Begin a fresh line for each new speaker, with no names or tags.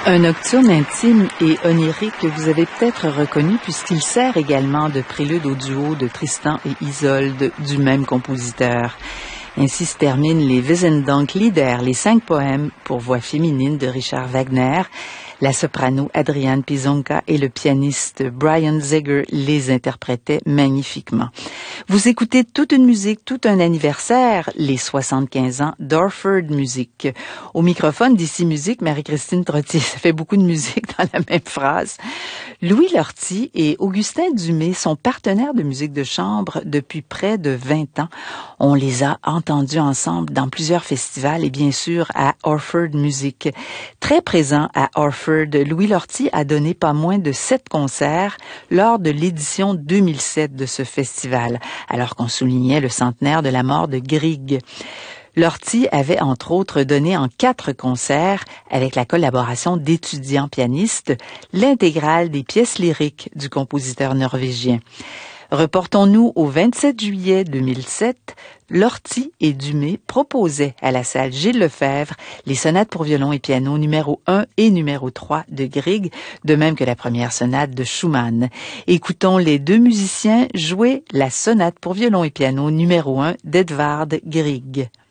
Un nocturne intime et onirique que vous avez peut-être reconnu puisqu'il sert également de prélude au duo de Tristan et Isolde du même compositeur. Ainsi se terminent les Wesendonck-Lieder, les 5 poèmes pour voix féminine de Richard Wagner. La soprano Adrienne Pizonka et le pianiste Brian Zeger les interprétaient magnifiquement. Vous écoutez toute une musique, tout un anniversaire, les 75 ans d'Orford Music. Au microphone d'Ici Musique, Marie-Christine Trottier. Ça fait beaucoup de musique dans la même phrase. Louis Lortie et Augustin Dumay sont partenaires de musique de chambre depuis près de 20 ans. On les a entendus ensemble dans plusieurs festivals et bien sûr à Orford Music. Très présent à Orford, Louis Lortie a donné pas moins de 7 concerts lors de l'édition 2007 de ce festival, alors qu'on soulignait le centenaire de la mort de Grieg. Lortie avait entre autres donné en 4 concerts, avec la collaboration d'étudiants pianistes, l'intégrale des pièces lyriques du compositeur norvégien. Reportons-nous au 27 juillet 2007, Lortie et Dumay proposaient à la salle Gilles Lefebvre les sonates pour violon et piano numéro 1 et numéro 3 de Grieg, de même que la première sonate de Schumann. Écoutons les deux musiciens jouer la sonate pour violon et piano numéro 1 d'Edvard Grieg.